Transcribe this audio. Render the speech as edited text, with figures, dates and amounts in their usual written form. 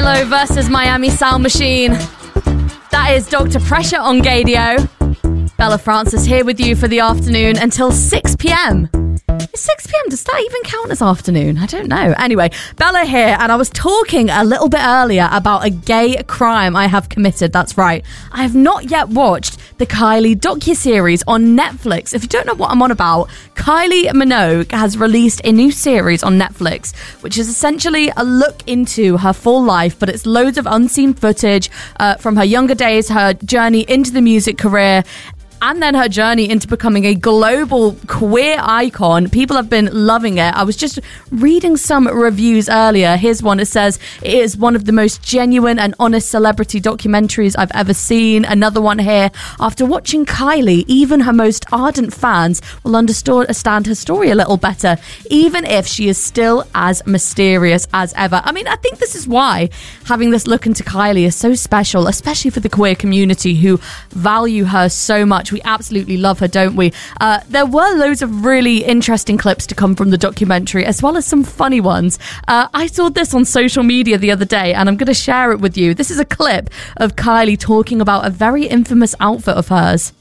Marshmello versus Miami Sound Machine. That is Dr. Pressure on Gaydio. Bella Francis here with you for the afternoon until 6 p.m. Is 6 p.m. Does that even count as afternoon? I don't know. Anyway, Bella here, and I was talking a little bit earlier about a gay crime I have committed. That's right. I have not yet watched the Kylie docuseries on Netflix. If you don't know what I'm on about, Kylie Minogue has released a new series on Netflix, which is essentially a look into her full life, but it's loads of unseen footage from her younger days, her journey into the music career, and then her journey into becoming a global queer icon. People have been loving it. I was just reading some reviews earlier. Here's one. It says, it is one of the most genuine and honest celebrity documentaries I've ever seen. Another one here. After watching Kylie, even her most ardent fans will understand her story a little better, even if she is still as mysterious as ever. I mean, I think this is why having this look into Kylie is so special, especially for the queer community who value her so much. We absolutely love her, don't we? There were loads of really interesting clips to come from the documentary, as well as some funny ones. I saw this on social media the other day, and I'm going to share it with you. This is a clip of Kylie talking about a very infamous outfit of hers.